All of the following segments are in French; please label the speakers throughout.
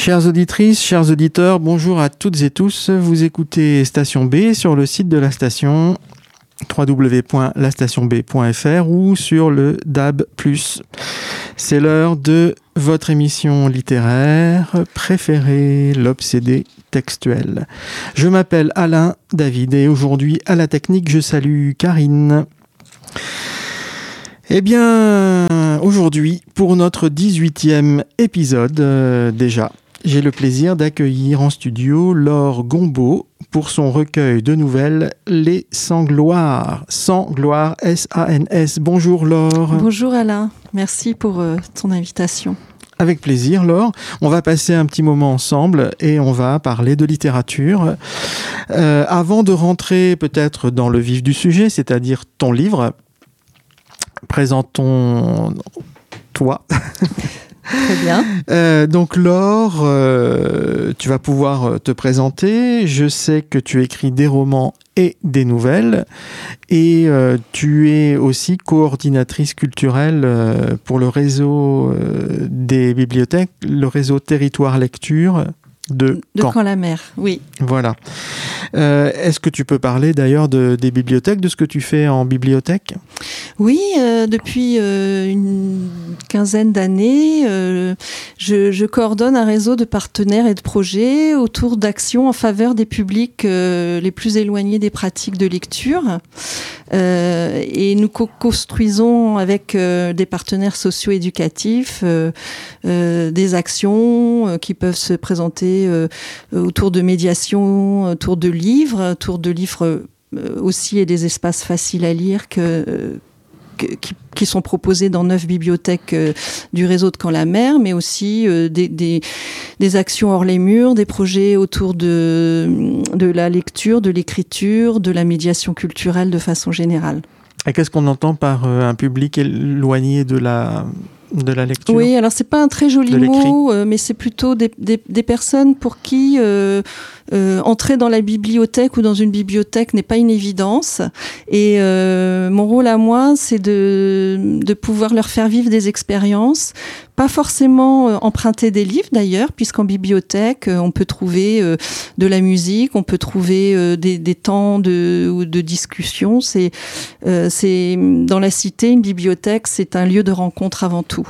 Speaker 1: Chères auditrices, chers auditeurs, bonjour à toutes et tous. Vous écoutez Station B sur le site de la station www.lastationb.fr ou sur le DAB+. C'est l'heure de votre émission littéraire préférée, l'Obsédé textuel. Je m'appelle Alain David et aujourd'hui à la technique, je salue Karine. Eh bien, aujourd'hui, pour notre 18e épisode, déjà, j'ai le plaisir d'accueillir en studio Laure Gombaud pour son recueil de nouvelles Les Sans Gloire. Sans Gloire, S-A-N-S. Bonjour Laure.
Speaker 2: Bonjour Alain, merci pour ton invitation.
Speaker 1: Avec plaisir Laure. On va passer un petit moment ensemble et on va parler de littérature. Avant de rentrer peut-être dans le vif du sujet, c'est-à-dire ton livre, présentons-toi.
Speaker 2: Très bien.
Speaker 1: Donc Laure, tu vas pouvoir te présenter. Je sais que tu écris des romans et des nouvelles et tu es aussi coordinatrice culturelle pour le réseau des bibliothèques, le réseau Territoire Lecture de
Speaker 2: Caen-la-Mer, oui.
Speaker 1: Voilà. Est-ce que tu peux parler d'ailleurs des bibliothèques, de ce que tu fais en bibliothèque ?
Speaker 2: Oui, depuis une quinzaine d'années, je coordonne un réseau de partenaires et de projets autour d'actions en faveur des publics les plus éloignés des pratiques de lecture. Et nous construisons avec des partenaires socio-éducatifs des actions qui peuvent se présenter autour de médiation, autour de livres aussi et des espaces faciles à lire qui sont proposés dans 9 bibliothèques du réseau de Caen-la-Mer, mais aussi des actions hors les murs, des projets autour de la lecture, de l'écriture, de la médiation culturelle de façon générale.
Speaker 1: Et qu'est-ce qu'on entend par un public éloigné de la lecture ?
Speaker 2: Oui, alors c'est pas un très joli mot, mais c'est plutôt des personnes pour qui entrer dans la bibliothèque ou dans une bibliothèque n'est pas une évidence. Et mon rôle à moi, c'est de pouvoir leur faire vivre des expériences, pas forcément emprunter des livres d'ailleurs, puisqu'en bibliothèque, on peut trouver de la musique, on peut trouver des temps de discussion. C'est dans la cité, une bibliothèque, c'est un lieu de rencontre avant tout.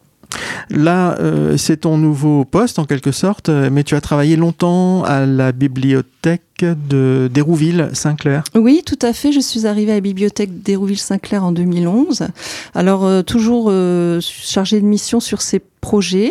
Speaker 1: Là, c'est ton nouveau poste en quelque sorte, mais tu as travaillé longtemps à la bibliothèque d'Hérouville-Saint-Clair.
Speaker 2: Oui, tout à fait. Je suis arrivée à la bibliothèque d'Hérouville-Saint-Clair en 2011. Alors, toujours chargée de mission sur ces projets,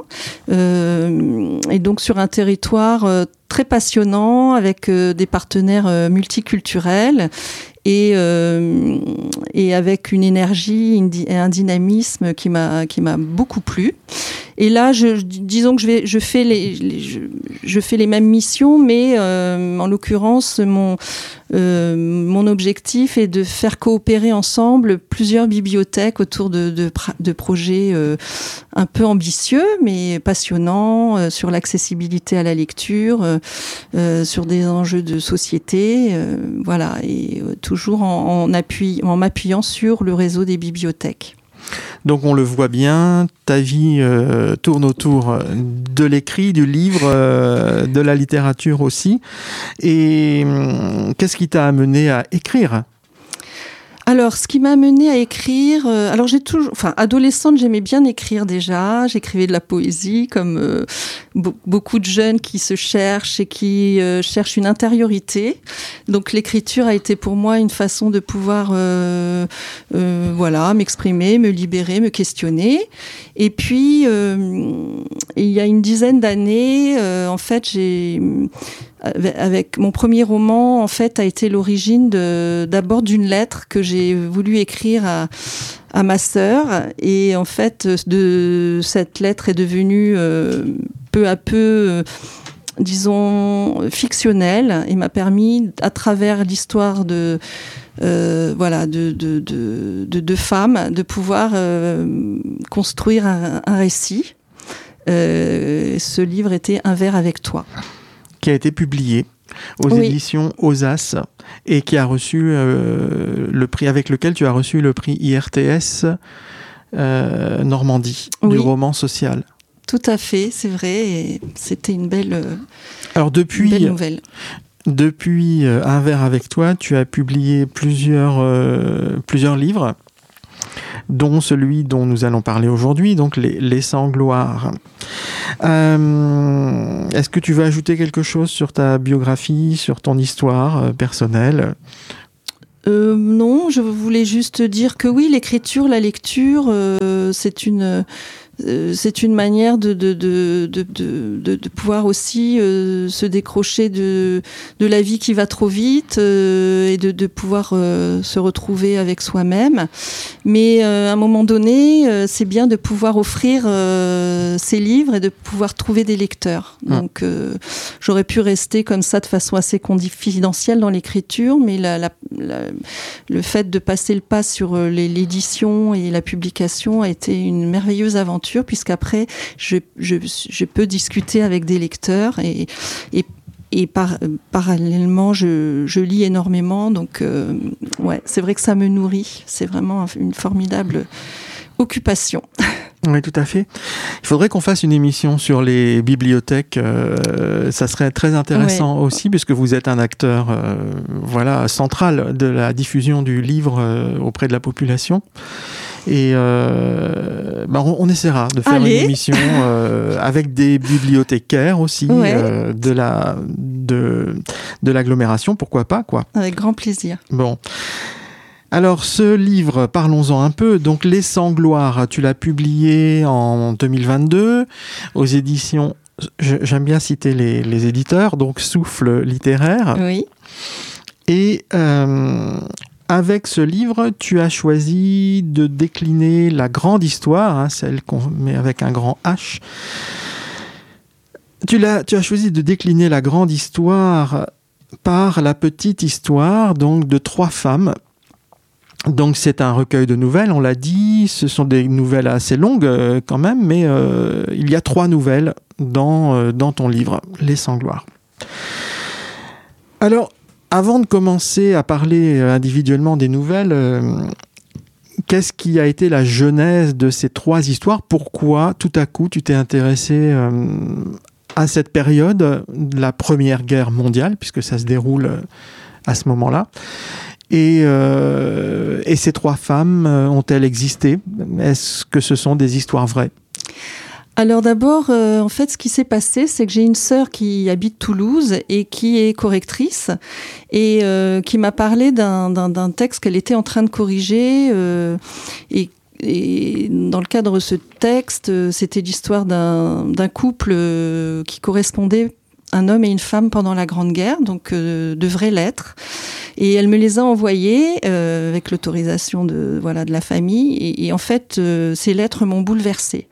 Speaker 2: et donc sur un territoire très passionnant avec des partenaires multiculturels. Et avec une énergie et un dynamisme qui m'a beaucoup plu. Et là, disons que je fais les mêmes missions, mais en l'occurrence, mon objectif est de faire coopérer ensemble plusieurs bibliothèques autour de projets un peu ambitieux, mais passionnants, sur l'accessibilité à la lecture, sur des enjeux de société, voilà, et toujours en m'appuyant sur le réseau des bibliothèques.
Speaker 1: Donc on le voit bien, ta vie tourne autour de l'écrit, du livre, de la littérature aussi. Et qu'est-ce qui t'a amené à écrire ?
Speaker 2: Alors, ce qui m'a amenée à écrire, alors adolescente, j'aimais bien écrire déjà. J'écrivais de la poésie, comme beaucoup de jeunes qui se cherchent et qui cherchent une intériorité. Donc, l'écriture a été pour moi une façon de pouvoir, m'exprimer, me libérer, me questionner. Et puis, il y a une dizaine d'années, en fait, avec mon premier roman, en fait, a été l'origine d'abord d'une lettre que j'ai voulu écrire à ma sœur. Et en fait, cette lettre est devenue peu à peu, disons, fictionnelle et m'a permis, à travers l'histoire de femmes, de pouvoir construire un récit. Ce livre était Un verre avec toi,
Speaker 1: qui a été publié aux éditions Osas et qui a reçu le prix, avec lequel tu as reçu le prix IRTS Normandie du roman social.
Speaker 2: tout à fait, c'est vrai. Et c'était une belle,
Speaker 1: Alors
Speaker 2: une belle nouvelle.
Speaker 1: Depuis Un verre avec toi, tu as publié plusieurs livres, dont celui dont nous allons parler aujourd'hui, donc Les Sans-Gloire. Est-ce que tu veux ajouter quelque chose sur ta biographie, sur ton histoire personnelle ?
Speaker 2: Non, je voulais juste dire que oui, l'écriture, la lecture, c'est une manière de pouvoir aussi se décrocher de la vie qui va trop vite et de pouvoir se retrouver avec soi-même. Mais à un moment donné, c'est bien de pouvoir offrir ces livres et de pouvoir trouver des lecteurs. Donc j'aurais pu rester comme ça de façon assez confidentielle dans l'écriture, mais le fait de passer le pas sur l'édition et la publication a été une merveilleuse aventure, puisqu'après je peux discuter avec des lecteurs et parallèlement je lis énormément, donc ouais, c'est vrai que ça me nourrit, c'est vraiment une formidable occupation.
Speaker 1: Oui, tout à fait. Il faudrait qu'on fasse une émission sur les bibliothèques. Ça serait très intéressant aussi, puisque vous êtes un acteur central de la diffusion du livre auprès de la population. Et on essaiera de faire une émission avec des bibliothécaires aussi de l'agglomération, pourquoi pas, quoi.
Speaker 2: Avec grand plaisir.
Speaker 1: Bon. Alors, ce livre, parlons-en un peu. Donc, Les Sans-Gloire, tu l'as publié en 2022 aux éditions, j'aime bien citer les éditeurs, donc Souffle littéraire.
Speaker 2: Oui.
Speaker 1: Et avec ce livre, tu as choisi de décliner la grande histoire, celle qu'on met avec un grand H. Tu as choisi de décliner la grande histoire par la petite histoire, donc de 3 femmes. Donc c'est un recueil de nouvelles, on l'a dit, ce sont des nouvelles assez longues quand même, mais il y a 3 nouvelles dans ton livre, Les Sans-Gloire. Alors, avant de commencer à parler individuellement des nouvelles, qu'est-ce qui a été la genèse de ces 3 histoires ? Pourquoi tout à coup tu t'es intéressé à cette période, la Première Guerre mondiale, puisque ça se déroule à ce moment-là ? Et ces 3 femmes, ont-elles existé ? Est-ce que ce sont des histoires vraies ?
Speaker 2: Alors d'abord, en fait, ce qui s'est passé, c'est que j'ai une sœur qui habite Toulouse et qui est correctrice et qui m'a parlé d'un texte qu'elle était en train de corriger et dans le cadre de ce texte, c'était l'histoire d'un couple qui correspondait, un homme et une femme pendant la Grande Guerre, donc de vraies lettres. Et elle me les a envoyées avec l'autorisation de la famille. Et en fait, ces lettres m'ont bouleversée.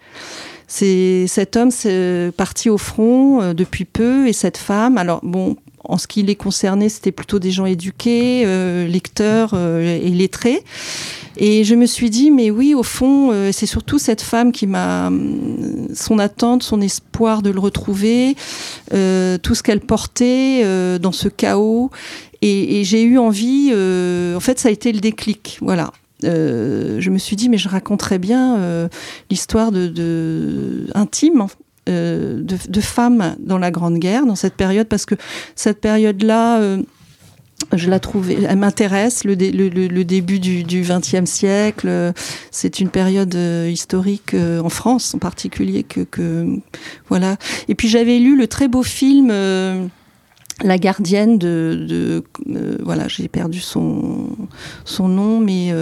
Speaker 2: Cet homme s'est parti au front depuis peu, et cette femme, alors bon, en ce qui les concernait, c'était plutôt des gens éduqués, lecteurs et lettrés. Et je me suis dit, mais oui, au fond, c'est surtout cette femme qui m'a... son attente, son espoir de le retrouver, tout ce qu'elle portait dans ce chaos. Et j'ai eu envie... en fait, ça a été le déclic, voilà. Je me suis dit, mais je raconterais bien l'histoire intime de femmes dans la Grande Guerre, dans cette période, parce que cette période-là... je la trouve, elle m'intéresse, le début du XXe siècle. C'est une période historique en France en particulier que voilà. Et puis j'avais lu le très beau film La Gardienne voilà, j'ai perdu son nom, mais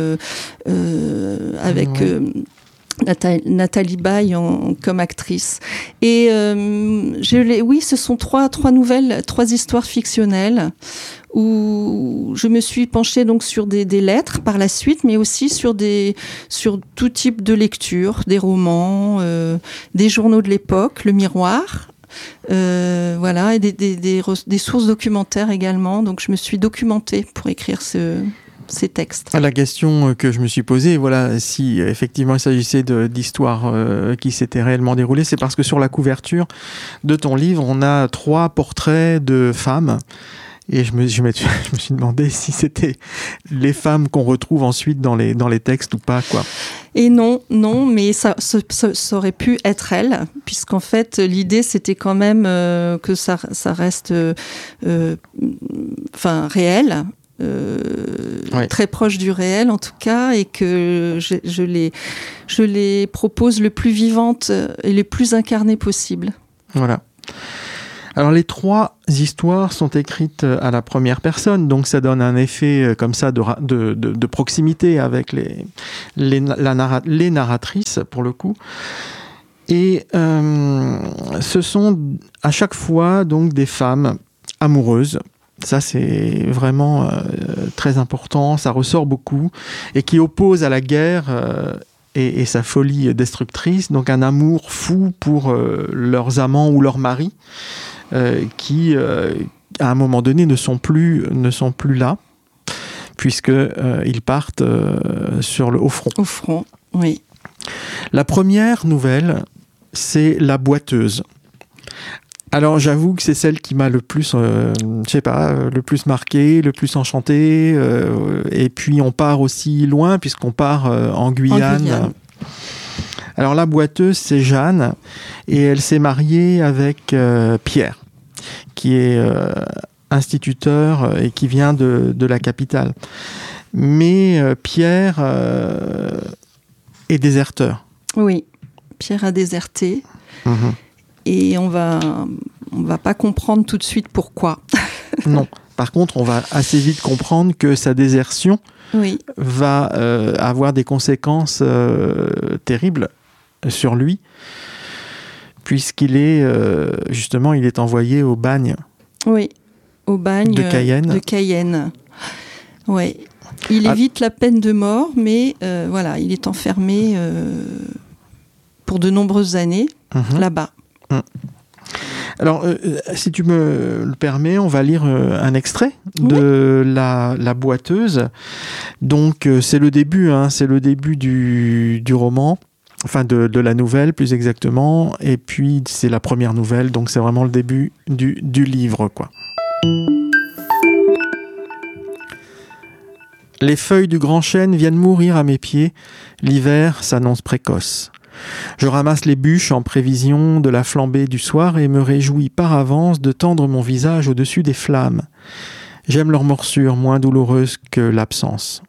Speaker 2: avec Nathalie Baye comme actrice. Et oui, ce sont trois nouvelles, 3 histoires fictionnelles où je me suis penchée donc sur des lettres par la suite, mais aussi sur tout type de lecture, des romans, des journaux de l'époque, Le Miroir. Voilà, et des sources documentaires également. Donc je me suis documentée pour écrire ces textes.
Speaker 1: La question que je me suis posée, voilà, si effectivement il s'agissait d'histoires qui s'étaient réellement déroulées, c'est parce que sur la couverture de ton livre, on a 3 portraits de femmes. Et je me suis demandé si c'était les femmes qu'on retrouve ensuite dans les textes ou pas, quoi.
Speaker 2: Et non, mais ça aurait pu être elle, puisqu'en fait, l'idée, c'était quand même que ça reste réel, très proche du réel en tout cas, et que je les propose le plus vivantes et les plus incarnées possible.
Speaker 1: Voilà. Alors les 3 histoires sont écrites à la première personne, donc ça donne un effet comme ça de proximité avec les narratrices pour le coup. Et ce sont à chaque fois donc des femmes amoureuses. Ça c'est vraiment très important, ça ressort beaucoup, et qui opposent à la guerre et sa folie destructrice, donc un amour fou pour leurs amants ou leurs maris. Qui, à un moment donné, ne sont plus là, puisqu'ils partent au front. Au front,
Speaker 2: oui.
Speaker 1: La première nouvelle, c'est La Boiteuse. Alors, j'avoue que c'est celle qui m'a le plus, le plus marqué, le plus enchanté. Et puis, on part aussi loin, puisqu'on part en Guyane. Alors, La Boiteuse, c'est Jeanne, et elle s'est mariée avec Pierre, qui est instituteur et qui vient de la capitale. Mais Pierre est déserteur.
Speaker 2: Oui, Pierre a déserté. Et on va pas comprendre tout de suite pourquoi.
Speaker 1: Non. Par contre, on va assez vite comprendre que sa désertion va avoir des conséquences terribles sur lui, puisqu'il est justement, il est envoyé au bagne.
Speaker 2: Oui, au bagne
Speaker 1: de
Speaker 2: Cayenne. Oui. Il évite la peine de mort, mais il est enfermé pour de nombreuses années là-bas.
Speaker 1: Alors, si tu me le permets, on va lire un extrait de la Boiteuse. Donc, c'est le début, c'est le début du roman. Enfin, de la nouvelle, plus exactement. Et puis, c'est la première nouvelle, donc c'est vraiment le début du livre, quoi. Les feuilles du grand chêne viennent mourir à mes pieds. L'hiver s'annonce précoce. Je ramasse les bûches en prévision de la flambée du soir et me réjouis par avance de tendre mon visage au-dessus des flammes. J'aime leur morsure moins douloureuse que l'absence.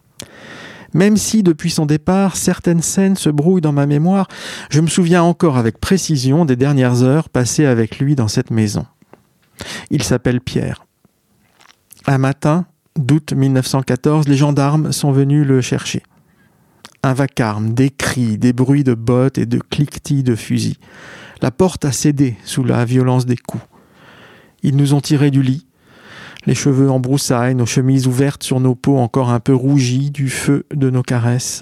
Speaker 1: Même si, depuis son départ, certaines scènes se brouillent dans ma mémoire, je me souviens encore avec précision des dernières heures passées avec lui dans cette maison. Il s'appelle Pierre. Un matin d'août 1914, les gendarmes sont venus le chercher. Un vacarme, des cris, des bruits de bottes et de cliquetis de fusils. La porte a cédé sous la violence des coups. Ils nous ont tirés du lit, les cheveux en broussailles, nos chemises ouvertes sur nos peaux encore un peu rougies du feu de nos caresses.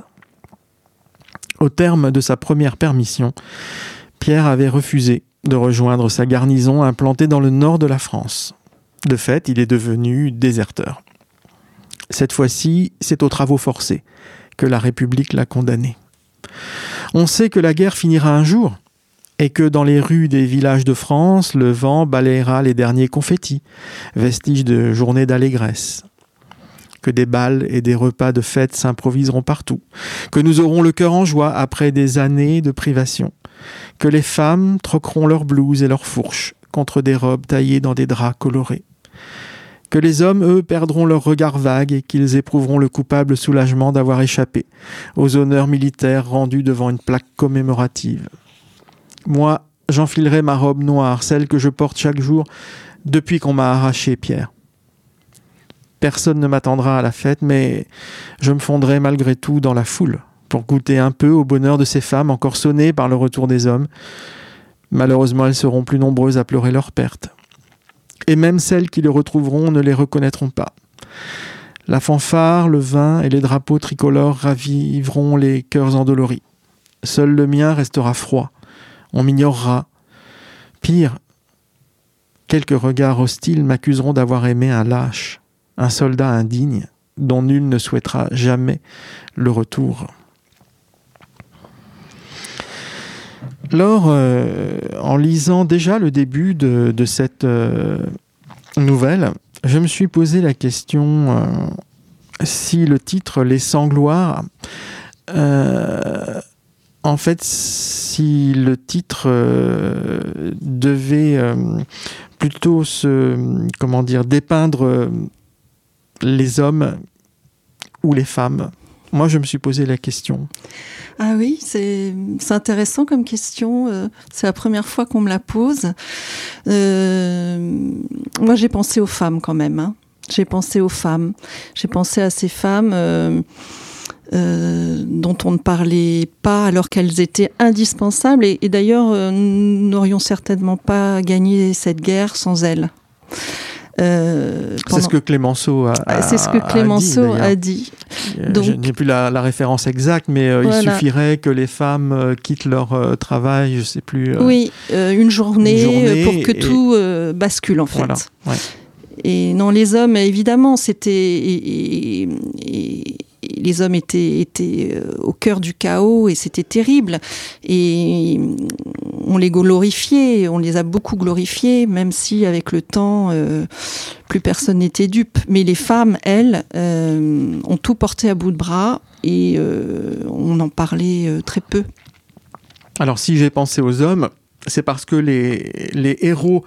Speaker 1: Au terme de sa première permission, Pierre avait refusé de rejoindre sa garnison implantée dans le nord de la France. De fait, il est devenu déserteur. Cette fois-ci, c'est aux travaux forcés que la République l'a condamné. On sait que la guerre finira un jour, et que dans les rues des villages de France, le vent balayera les derniers confettis, vestiges de journées d'allégresse. Que des bals et des repas de fête s'improviseront partout, que nous aurons le cœur en joie après des années de privation, que les femmes troqueront leurs blouses et leurs fourches contre des robes taillées dans des draps colorés, que les hommes, eux, perdront leur regard vague et qu'ils éprouveront le coupable soulagement d'avoir échappé aux honneurs militaires rendus devant une plaque commémorative. Moi, j'enfilerai ma robe noire, celle que je porte chaque jour depuis qu'on m'a arraché Pierre. Personne ne m'attendra à la fête, mais je me fondrai malgré tout dans la foule pour goûter un peu au bonheur de ces femmes encore sonnées par le retour des hommes. Malheureusement, elles seront plus nombreuses à pleurer leur perte. Et même celles qui le retrouveront ne les reconnaîtront pas. La fanfare, le vin et les drapeaux tricolores raviveront les cœurs endoloris. Seul le mien restera froid. On m'ignorera. Pire, quelques regards hostiles m'accuseront d'avoir aimé un lâche, un soldat indigne, dont nul ne souhaitera jamais le retour. Lors, en lisant déjà le début de cette nouvelle, Je me suis posé la question si le titre Les Sangloirs, en fait, si le titre devait plutôt dépeindre les hommes ou les femmes. Moi, je me suis posé la question.
Speaker 2: Ah oui, c'est intéressant comme question. C'est la première fois qu'on me la pose. Moi, j'ai pensé aux femmes quand même. Hein. J'ai pensé aux femmes. J'ai pensé à ces femmes dont on ne parlait pas alors qu'elles étaient indispensables. Et d'ailleurs, nous n'aurions certainement pas gagné cette guerre sans elles.
Speaker 1: C'est ce que Clémenceau
Speaker 2: a dit.
Speaker 1: Donc, je n'ai plus la référence exacte, mais voilà. Il suffirait que les femmes quittent leur travail, je ne sais plus.
Speaker 2: Oui, une journée pour que tout bascule en fait.
Speaker 1: Voilà, ouais.
Speaker 2: Et non, les hommes, évidemment, c'était... les hommes étaient au cœur du chaos et c'était terrible. Et on les glorifiait, on les a beaucoup glorifiés, même si avec le temps, plus personne n'était dupe. Mais les femmes, elles, ont tout porté à bout de bras et on en parlait très peu.
Speaker 1: Alors si j'ai pensé aux hommes, c'est parce que les héros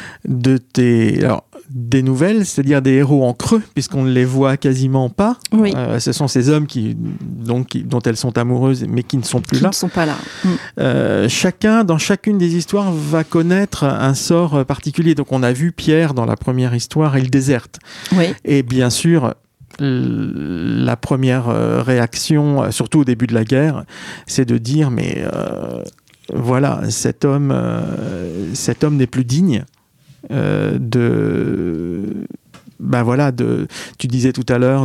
Speaker 1: des nouvelles, c'est-à-dire des héros en creux, puisqu'on ne les voit quasiment pas.
Speaker 2: Oui.
Speaker 1: Ce sont ces hommes dont elles sont amoureuses, mais qui ne sont plus là.
Speaker 2: Qui ne sont pas là.
Speaker 1: Chacun, dans chacune des histoires, va connaître un sort particulier. Donc on a vu Pierre, dans la première histoire, il déserte.
Speaker 2: Oui.
Speaker 1: Et bien sûr, la première réaction, surtout au début de la guerre, c'est de dire, mais voilà, cet homme n'est plus digne. Tu disais tout à l'heure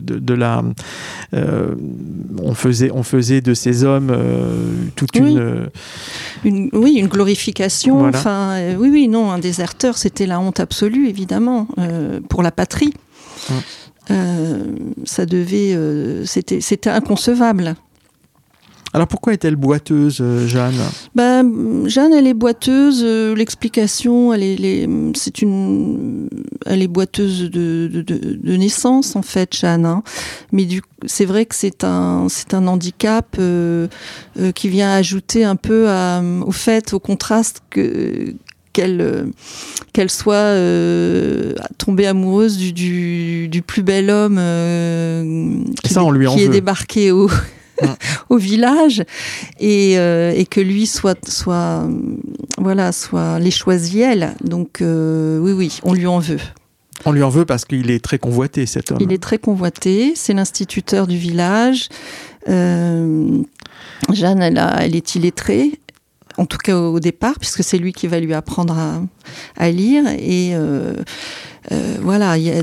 Speaker 1: on faisait de ces hommes toute
Speaker 2: une glorification.
Speaker 1: Voilà.
Speaker 2: Enfin, un déserteur, c'était la honte absolue, évidemment, pour la patrie. Ça devait, c'était inconcevable.
Speaker 1: Alors pourquoi est-elle boiteuse, Jeanne ?
Speaker 2: Jeanne, elle est boiteuse. L'explication, elle est boiteuse de naissance en fait, Jeanne. Hein. Mais c'est vrai que c'est un handicap qui vient ajouter un peu au contraste qu'elle soit tombée amoureuse du plus bel homme qui est débarqué au village et que lui soit les choisit elle. Donc oui, on lui en veut.
Speaker 1: On lui en veut parce qu'il est très convoité, cet homme.
Speaker 2: Il est très convoité, c'est l'instituteur du village. Jeanne, elle est illettrée, en tout cas au départ, puisque c'est lui qui va lui apprendre à lire. Et il y a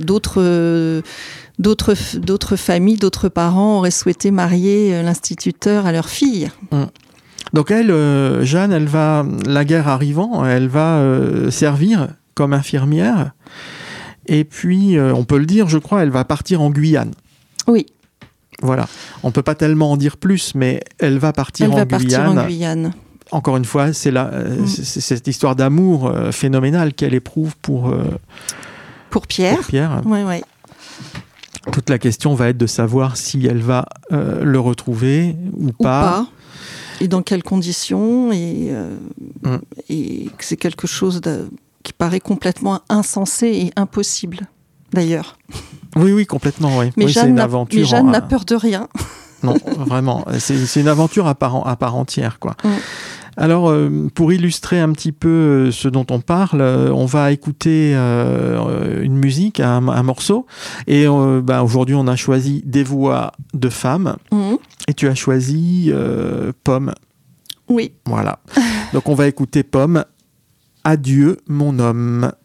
Speaker 2: d'autres familles, d'autres parents auraient souhaité marier l'instituteur à leur fille.
Speaker 1: Donc elle, Jeanne, la guerre arrivant, elle va servir comme infirmière. Et puis, on peut le dire, je crois, elle va partir en Guyane.
Speaker 2: Oui.
Speaker 1: Voilà. On ne peut pas tellement en dire plus, mais elle va partir en Guyane. Encore une fois, c'est cette histoire d'amour phénoménale qu'elle éprouve pour
Speaker 2: Pierre. Oui.
Speaker 1: Toute la question va être de savoir si elle va le retrouver ou pas.
Speaker 2: Et dans quelles conditions. Et que c'est quelque chose qui paraît complètement insensé et impossible, d'ailleurs.
Speaker 1: Oui, complètement, oui.
Speaker 2: Mais
Speaker 1: c'est une aventure.
Speaker 2: Mais Jeanne n'a peur de rien.
Speaker 1: Non, vraiment. C'est une aventure à part entière, quoi. Alors, pour illustrer un petit peu ce dont on parle, on va écouter une musique, un morceau. Et aujourd'hui, on a choisi des voix de femmes. Et tu as choisi Pomme.
Speaker 2: Oui.
Speaker 1: Voilà. Donc, on va écouter Pomme. Adieu, mon homme.